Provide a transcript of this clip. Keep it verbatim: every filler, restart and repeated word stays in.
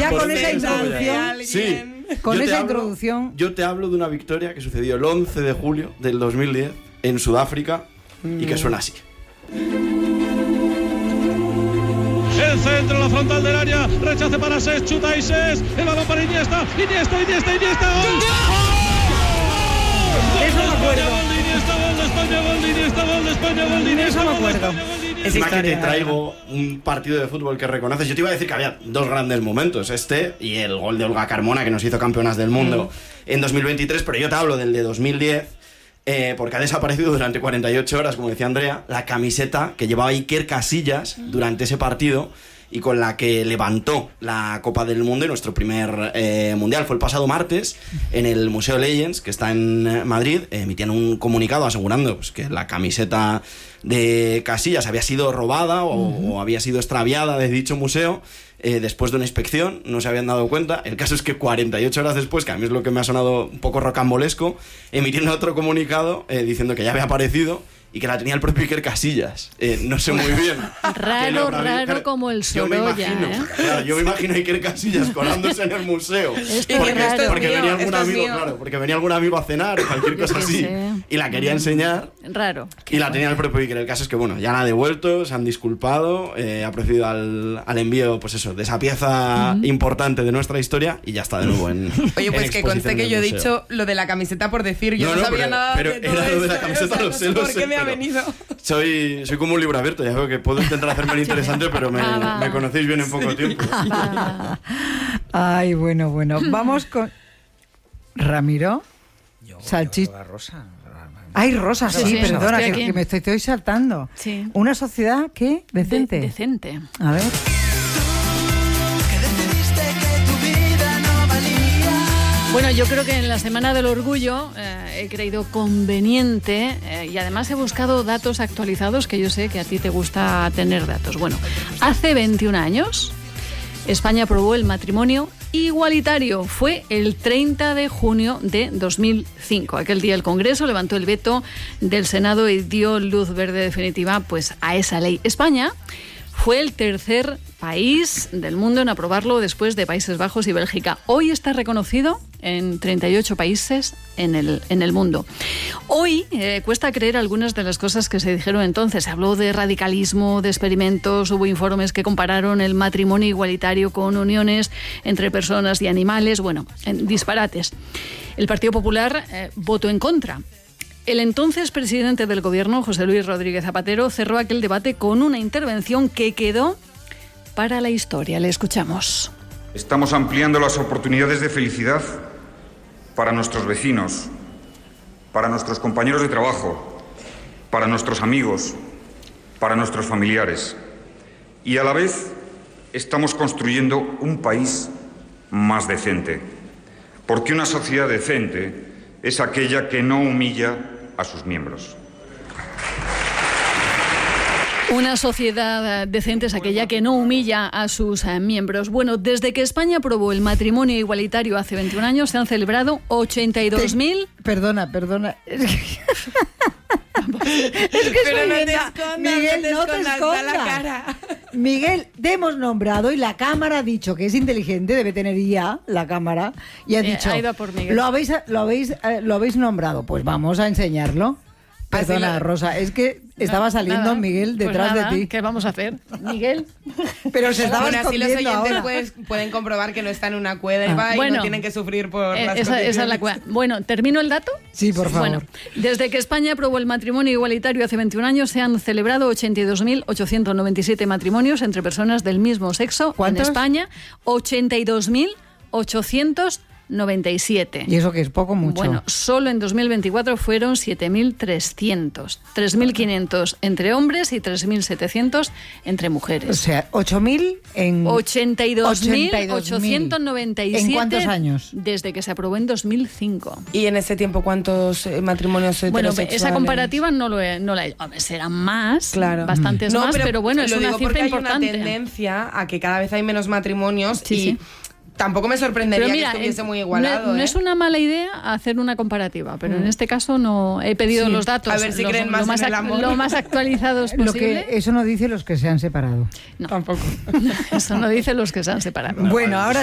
ya con esa introducción. Sí. Con Yo esa hablo, introducción. Yo te hablo de una victoria que sucedió el once de julio del dos mil diez en Sudáfrica mm. y que suena así. El centro, la frontal del área, rechace para Ses, chuta y Ses, el balón para Iniesta, Iniesta, Iniesta, Iniesta, ¡gol! Eso me acuerdo. Gol de Iniesta, gol de España, gol de Iniesta, gol de España, gol de Iniesta. Eso me acuerdo. Es más que te traigo un partido de fútbol que reconoces. Yo te iba a decir que había dos grandes momentos, este y el gol de Olga Carmona, que nos hizo campeonas del mundo mm. en dos mil veintitrés, pero yo te hablo del de dos mil diez, eh, porque ha desaparecido durante cuarenta y ocho horas, como decía Andrea, la camiseta que llevaba Iker Casillas durante ese partido y con la que levantó la Copa del Mundo y nuestro primer eh, Mundial. Fue el pasado martes en el Museo Legends, que está en Madrid, eh, emitían un comunicado asegurando pues, que la camiseta de Casillas había sido robada o, uh-huh. o había sido extraviada de dicho museo eh, después de una inspección, no se habían dado cuenta. El caso es que cuarenta y ocho horas después, que a mí es lo que me ha sonado un poco rocambolesco, emitieron otro comunicado eh, diciendo que ya había aparecido y que la tenía el propio Iker Casillas. Eh, no sé muy bien. Raro, raro claro, como el Sorolla, yo me imagino, ¿eh? Claro, yo me imagino a Iker Casillas colándose en el museo. Esto porque, es raro. porque Esto venía mío, algún amigo, claro, porque venía algún amigo a cenar o cualquier cosa así. Sé. Y la quería enseñar. Raro. Y la tenía el propio Iker. El caso es que, bueno, ya la ha devuelto, se han disculpado, eh, ha procedido al, al envío, pues eso, de esa pieza uh-huh. importante de nuestra historia y ya está de nuevo en Oye, pues en que conste que yo he dicho lo de la camiseta por decir, yo no, no, no sabía pero, nada pero de todo era lo de la esto, camiseta, o sea, lo no sé, sé lo por sé, qué me ha pero venido. Soy, soy como un libro abierto, ya veo que puedo intentar hacerme el interesante, pero me, me conocéis bien en poco tiempo. Ay, bueno, bueno. Vamos con Ramiro. Yo, Salchich. yo, Rosa. Ay, Rosa, sí, sí perdona, que, que me estoy, estoy saltando. Sí. Una sociedad, ¿qué? Decente. De, decente. A ver. Bueno, yo creo que en la Semana del Orgullo eh, he creído conveniente eh, y además he buscado datos actualizados, que yo sé que a ti te gusta tener datos. Bueno, hace veintiún años España aprobó el matrimonio igualitario. Fue el treinta de junio de dos mil cinco. Aquel día el Congreso levantó el veto del Senado y dio luz verde definitiva pues, a esa ley. España fue el tercer país del mundo en aprobarlo después de Países Bajos y Bélgica. Hoy está reconocido en treinta y ocho países en el, en el mundo. Hoy eh, cuesta creer algunas de las cosas que se dijeron entonces. Se habló de radicalismo, de experimentos, hubo informes que compararon el matrimonio igualitario con uniones entre personas y animales, bueno, en disparates. El Partido Popular eh, votó en contra. El entonces presidente del gobierno, José Luis Rodríguez Zapatero, cerró aquel debate con una intervención que quedó para la historia. Le escuchamos. Estamos ampliando las oportunidades de felicidad para nuestros vecinos, para nuestros compañeros de trabajo, para nuestros amigos, para nuestros familiares. Y a la vez estamos construyendo un país más decente. Porque una sociedad decente es aquella que no humilla a sus miembros. Una sociedad decente es aquella que no humilla a sus eh, miembros. Bueno, desde que España aprobó el matrimonio igualitario hace veintiún años, se han celebrado ochenta y dos mil... Perdona, perdona. Es que, es que Pero no te linda. escondas, Miguel, no te no te escondas, escondas. da la cara. Miguel, te hemos nombrado y la cámara ha dicho que es inteligente, debe tener ya la cámara, y ha Eh, dicho, ha ido a por Miguel. lo habéis, lo habéis, eh, lo habéis nombrado, pues vamos a enseñarlo. Perdona, lo... Rosa, es que estaba saliendo Nada, Miguel detrás pues nada, de ti. ¿Qué vamos a hacer, Miguel? Pero se estaba Bueno, así los escondiendo oyentes ahora. pues, pueden comprobar que no está en una cueva Ah. y Bueno, no tienen que sufrir por Eh, las esa, esa es la condiciones. cueva. Bueno, ¿termino el dato? Sí, por favor. Bueno, desde que España aprobó el matrimonio igualitario hace veintiún años, se han celebrado ochenta y dos mil ochocientos noventa y siete matrimonios entre personas del mismo sexo. ¿Cuántos? En España, ochenta y dos mil ochocientos noventa y siete. ¿Y eso que es poco o mucho? Bueno, solo en dos mil veinticuatro fueron siete mil trescientos. tres mil quinientos entre hombres y tres mil setecientos entre mujeres. O sea, ocho mil en... ochenta y dos mil ochenta y dos mil. ochocientos noventa y siete. ¿En cuántos años? Desde que se aprobó en dos mil cinco. ¿Y en ese tiempo cuántos eh, matrimonios Bueno, heterosexuales? esa comparativa no, lo he, no la he... Hombre, serán más, Claro. bastantes No, más, pero, bueno, es lo una digo cifra porque importante. Hay una tendencia a que cada vez hay menos matrimonios Sí, y sí. tampoco me sorprendería Pero mira, que estuviese es- muy igualado. no, no ¿eh? es una mala idea hacer una comparativa, pero en Mm. este caso no he pedido Sí. los datos. A ver si los- creen lo más más en el ac- amor. Lo más actualizados Lo posible. que eso no dice los que se han separado. No. Tampoco. Eso no dice los que se han separado. Bueno, ahora